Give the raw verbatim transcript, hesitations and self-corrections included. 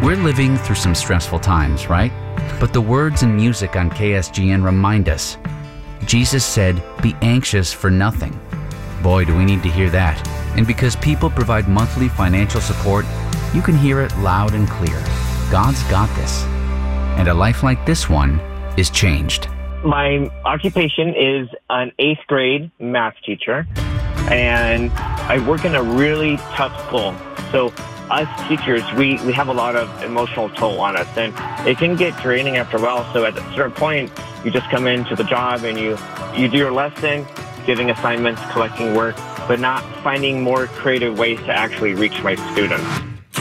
We're living through some stressful times, right? But the words and music on K S G N remind us. Jesus said, "Be anxious for nothing." Boy, do we need to hear that. And because people provide monthly financial support, you can hear it loud and clear. God's got this. And a life like this one is changed. My occupation is an eighth grade math teacher, and I work in a really tough school. So us teachers, we, we have a lot of emotional toll on us, and it can get draining after a while. So at a certain point, you just come into the job and you, you do your lesson, giving assignments, collecting work, but not finding more creative ways to actually reach my students.